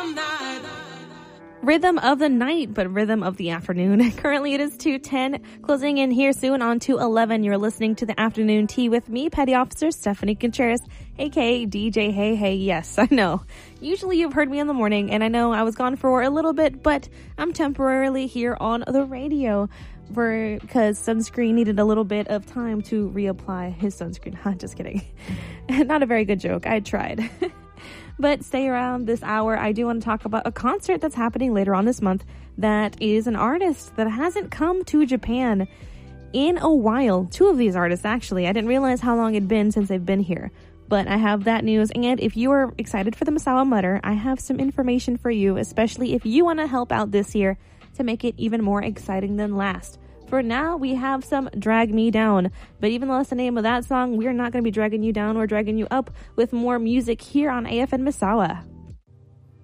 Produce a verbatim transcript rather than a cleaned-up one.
Rhythm of the night, but rhythm of the afternoon. Currently it is two ten, closing in here soon on two eleven. You're listening to the Afternoon Tea with me, Petty Officer Stephanie Contreras, aka D J Hey Hey. Yes, I know. Usually you've heard me in the morning, and I know I was gone for a little bit, but I'm temporarily here on the radio for because Sunscreen needed a little bit of time to reapply his sunscreen. Just kidding. Not a very good joke. I tried. But stay around this hour. I do want to talk about a concert that's happening later on this month that is an artist that hasn't come to Japan in a while. Two of these artists, actually. I didn't realize how long it'd been since they've been here. But I have that news. And if you are excited for the Misawa Mutter, I have some information for you, especially if you want to help out this year to make it even more exciting than last. For now, we have some Drag Me Down. But even though that's the name of that song, we're not going to be dragging you down or dragging you up with more music here on A F N Misawa.